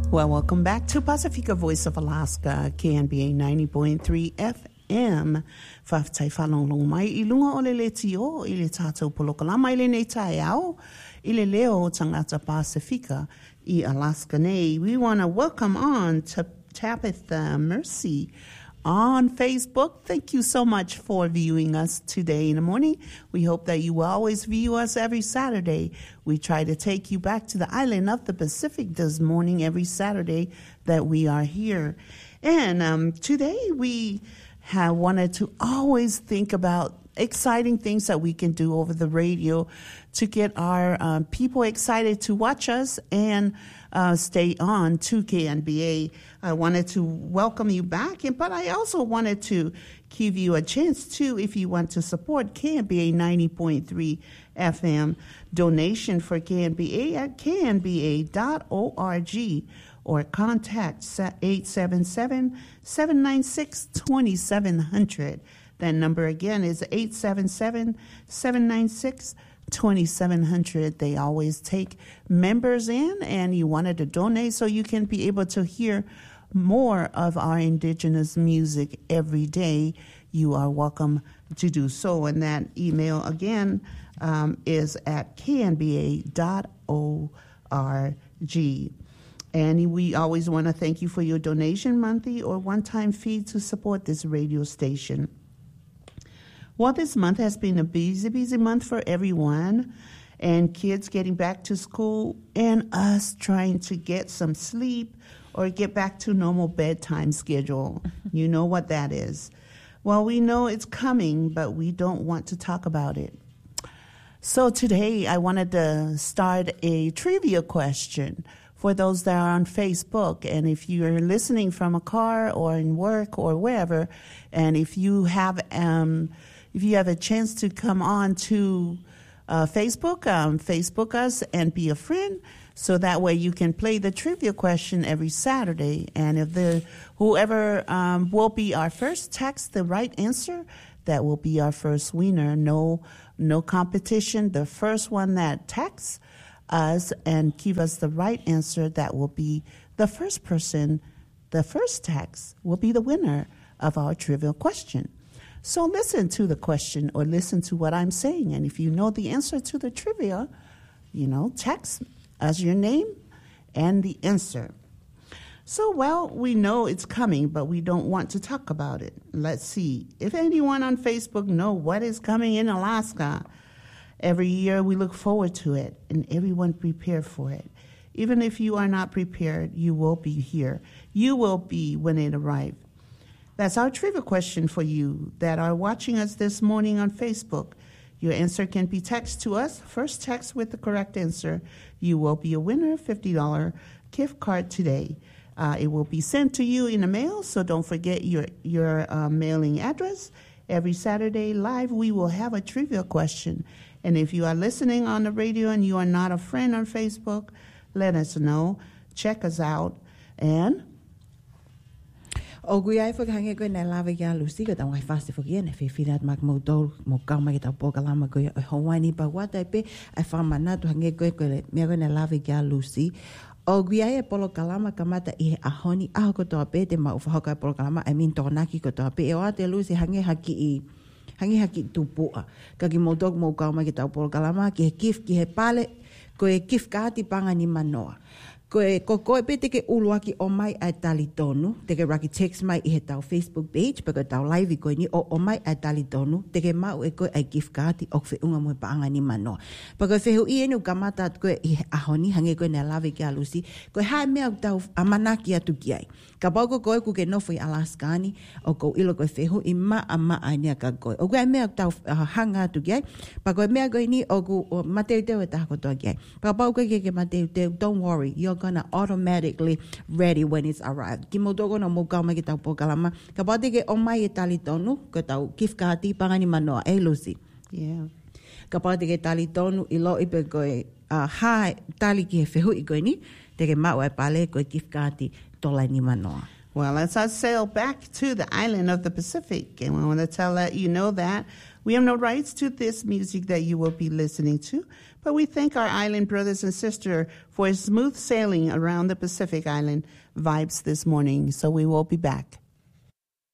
Well, welcome back to Pacifica Voice of Alaska, KNBA 90.3 FM. Whaftai whalonglong mai I lunga o le leti o I le tātou polokalama I le nei tai au I le leo tangata Pacifica I Alaska nei. We want to welcome on to Tabitha Mercy on Facebook. Thank you so much for viewing us today in the morning. We hope that you will always view us every Saturday. We try to take you back to the island of the Pacific this morning, every Saturday that we are here. And today we have wanted to always think about exciting things that we can do over the radio to get our people excited to watch us and stay on to KNBA. I wanted to welcome you back, but I also wanted to give you a chance too, if you want to support KNBA 90.3 FM, donation for KNBA at knba.org or contact 877-796-2700. That number again is 877-796-2700. They always take members in, and you wanted to donate so you can be able to hear more of our indigenous music every day. You are welcome to do so. And that email again is at knba.org. And we always want to thank you for your donation, monthly or one-time fee to support this radio station. Well, this month has been a busy month for everyone, and kids getting back to school and us trying to get some sleep or get back to normal bedtime schedule. You know what that is. Well, we know it's coming, but we don't want to talk about it. So today I wanted to start a trivia question for those that are on Facebook. And if you're listening from a car or in work or wherever, and if you have a chance to come on to Facebook, Facebook us and be a friend, so that way you can play the trivia question every Saturday. And if whoever will be our first text the right answer, that will be our first winner. No competition. The first one that texts us and give us the right answer, that will be the first person. The first text will be the winner of our trivia question. So listen to the question or listen to what I'm saying. And if you know the answer to the trivia, text us your name and the answer. So, well, we know it's coming, but we don't want to talk about it. Let's see. If anyone on Facebook know what is coming in Alaska, every year we look forward to it, and everyone prepare for it. Even if you are not prepared, you will be here. You will be when it arrives. That's our trivia question for you that are watching us this morning on Facebook. Your answer can be texted to us. First text with the correct answer. You will be a winner, $50 gift card today. It will be sent to you in the mail, so don't forget your mailing address. Every Saturday live, we will have a trivia question. And if you are listening on the radio and you are not a friend on Facebook, let us know. Check us out. And o gui ai whakahange koe nei lawa kia Lucy ko tau ngai whaste whakia ne whiwhirat mak mo tau mo kauma ki tau pokalama koe o Hawaii pa wata pe ai whamana tu hange koe mea koe nei lawa kia Lucy o gui ai e polo kalama kamata I ahoni aho ko toa pe te ma uwhahaka e polo kalama I mean tōnaki ko toa pe e o ate Lucy hange haki tupua ka ki mo tau mo kauma ki tau polo kalama ki he kif ki he pale ko e kif kāti panga ni manoa Koe pe teke uluaki o mai ai tali tonu, teke raki text mai I he tau Facebook page, peko tau live koe ni o mai ai tali tonu, teke mau e koe ai gift card o kwe unga moe paanga ni manoa. Peko whehu I enu kamata at koe I ahoni hange koe ne lawe kia Lucy, koe hae mea tau amanaki atu ki ai. Ka pauko koe kuke nofo I Alaskani, o kou ilo koe whehu I maa ai nia ka koe. O koe mea tau hanga atu ki ai, pa koe mea koe ni o ku mateu teo e tahako toa ki ai. Pa pauko ke mateu teo, don't worry, you're gonna automatically ready when it's arrived. Ki mo toko na mo kauma ki tau pokalama. Ka pate ke o mai e tali tonu, ko tau kifkati pangani manoa. Lucy. Yeah. Ka pate ke tali tonu I lo ipe koe hae tali ki he whehu I koe ni, te ke mau e pale koe kifkati tola ni manoa. Well, as I sail back to the island of the Pacific, and I want to let you know that we have no rights to this music that you will be listening to, but we thank our island brothers and sisters for smooth sailing around the Pacific Island vibes this morning. So we will be back.